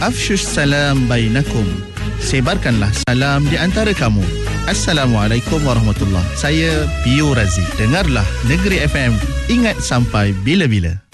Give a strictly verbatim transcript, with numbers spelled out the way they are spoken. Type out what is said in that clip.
Afshush salam bainakum. Sebarkanlah salam di antara kamu. Assalamualaikum warahmatullahi. Saya Pio Razi. Dengarlah Negeri F M. Ingat sampai bila-bila.